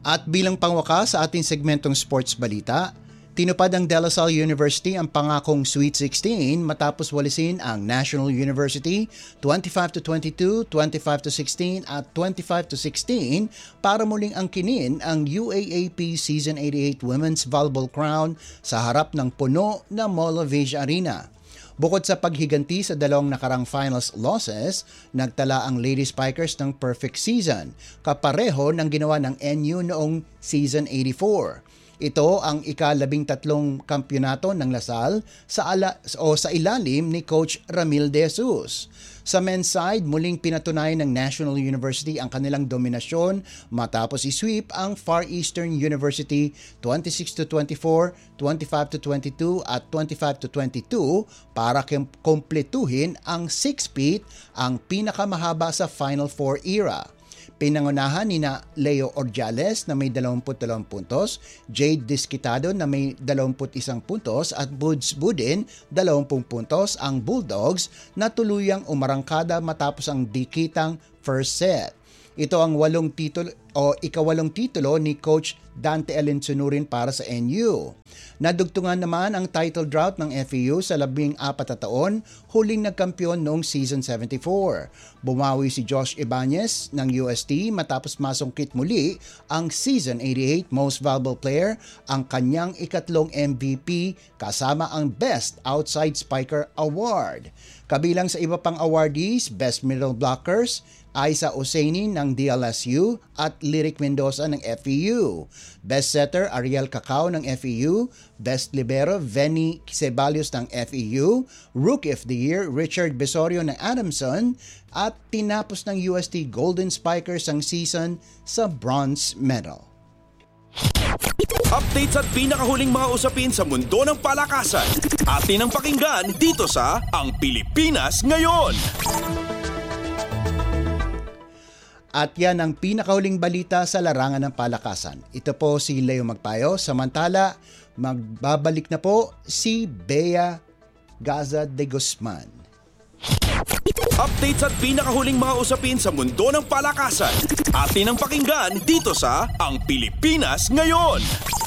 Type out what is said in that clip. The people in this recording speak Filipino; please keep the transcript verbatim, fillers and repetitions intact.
At bilang pangwakas sa ating segmentong sports balita, tinupad ng De La Salle University ang pangakong Sweet sixteen matapos walisin ang National University twenty-five to twenty-two, twenty-five to sixteen at twenty-five to sixteen para muling angkinin ang U A A P Season eighty-eight Women's Volleyball Crown sa harap ng puno na Mola Vega Arena. Bukod sa paghiganti sa dalawang nakarang finals losses, nagtala ang Lady Spikers ng perfect season, kapareho ng ginawa ng N U noong Season eighty-four. Ito ang ikalabing tatlong kampyonato ng Lasal sa, ala, o sa ilalim ni Coach Ramil De Jesus. Sa men's side, muling pinatunayan ng National University ang kanilang dominasyon matapos i-sweep ang Far Eastern University twenty-six to twenty-four, twenty-five to twenty-two at twenty-five to twenty-two para kumpletuhin ang six-peat, ang pinakamahaba sa Final Four era. Pinangunahan ni na Leo Ordiales na may dalawampu't dalawang puntos, Jade Disquitado na may dalawampu't isang puntos at Buds Budin dalawampung puntos ang Bulldogs na tuluyang umarangkada matapos ang dikitang first set. Ito ang walong titulo o ikawalong titulo ni Coach Dante Alensunurin para sa N U. Nadugtungan naman ang title drought ng F E U sa labing apat na taon, huling nagkampiyon noong Season seventy-four. Bumawi si Josh Ibanez ng U S T matapos masungkit muli ang Season eighty-eight Most Valuable Player, ang kanyang ikatlong M V P kasama ang Best Outside Spiker Award. Kabilang sa iba pang awardees, Best Middle Blockers, Aiza Oseini ng D L S U at Lyric Mendoza ng F E U. Best Setter, Ariel Cacao ng F E U. Best Libero, Venny Ceballos ng F E U. Rookie of the Year, Richard Besorio ng Adamson. At tinapos ng U S T Golden Spikers ang season sa bronze medal. Updates at pinakahuling mga usapin sa mundo ng palakasan. Atin ang pakinggan dito sa Ang Pilipinas Ngayon. At yan ang pinakahuling balita sa larangan ng palakasan. Ito po si Leo Magpayo. Samantala, magbabalik na po si Bea Gaza de Guzman. Updates at pinakahuling mga usapin sa mundo ng palakasan. Atin ang pakinggan dito sa Ang Pilipinas Ngayon.